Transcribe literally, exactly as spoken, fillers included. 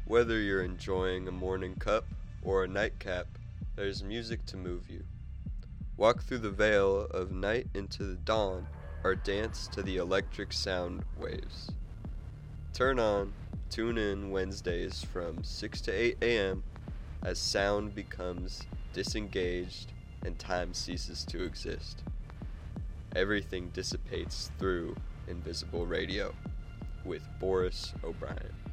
Whether you're enjoying a morning cup or a nightcap, there's music to move you. Walk through the veil of night into the dawn, or dance to the electric sound waves. Turn on, tune in Wednesdays from six to eight a.m. as sound becomes disengaged and time ceases to exist. Everything dissipates through Invisible Radio with Boris O'Brien.